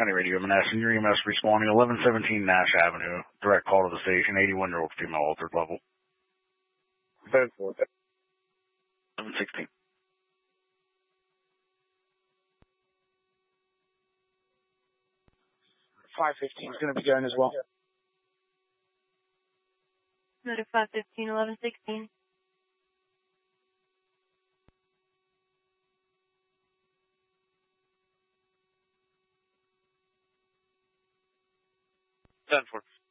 County Radio MNS, and your EMS responding 1117 Nash Avenue. Direct call to the station, 81-year-old female altered level. 10-4. 1116. 515 is going to be going as well. Motor 515, 1116. 10-4.